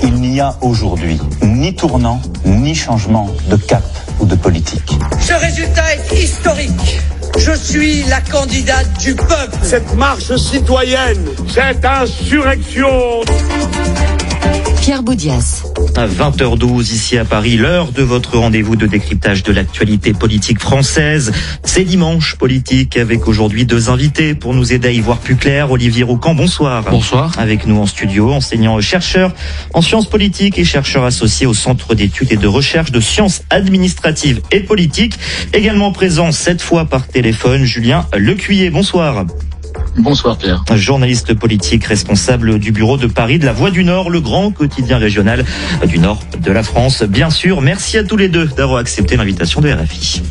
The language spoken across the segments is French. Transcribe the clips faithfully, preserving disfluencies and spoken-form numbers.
Il n'y a aujourd'hui ni tournant, ni changement de cap ou de politique. Ce résultat est historique. Je suis la candidate du peuple. Cette marche citoyenne, cette insurrection. Pierre Boudias. À vingt heures douze, ici à Paris, l'heure de votre rendez-vous de décryptage de l'actualité politique française. C'est dimanche politique avec aujourd'hui deux invités pour nous aider à y voir plus clair. Olivier Roucan, bonsoir. Bonsoir. Avec nous en studio, enseignant-chercheur en sciences politiques et chercheur associé au Centre d'études et de recherche de sciences administratives et politiques. Également présent cette fois par téléphone, Julien Lecuyer. Bonsoir. Bonsoir Pierre. Journaliste politique responsable du bureau de Paris de La Voix du Nord, le grand quotidien régional du nord de la France. Bien sûr, merci à tous les deux d'avoir accepté l'invitation de R F I.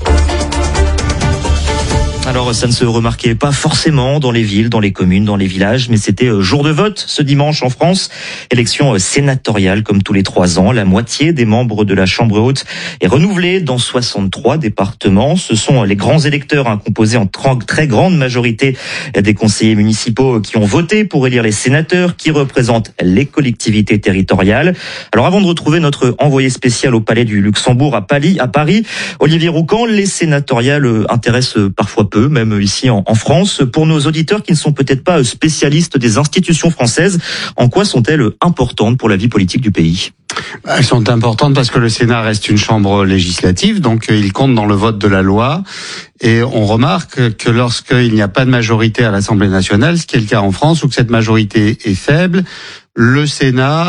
Alors, ça ne se remarquait pas forcément dans les villes, dans les communes, dans les villages, mais c'était jour de vote ce dimanche en France. Élection sénatoriale comme tous les trois ans. La moitié des membres de la Chambre haute est renouvelée dans soixante-trois départements. Ce sont les grands électeurs, hein, composés en très grande majorité des conseillers municipaux qui ont voté pour élire les sénateurs qui représentent les collectivités territoriales. Alors, avant de retrouver notre envoyé spécial au Palais du Luxembourg à Paris, à Paris, Olivier Roucan, les sénatoriales intéressent parfois peu, même ici en, en France. Pour nos auditeurs qui ne sont peut-être pas spécialistes des institutions françaises, en quoi sont-elles importantes pour la vie politique du pays ? Elles sont importantes parce que le Sénat reste une chambre législative, donc il compte dans le vote de la loi. Et on remarque que lorsqu'il n'y a pas de majorité à l'Assemblée nationale, ce qui est le cas en France, ou que cette majorité est faible, le Sénat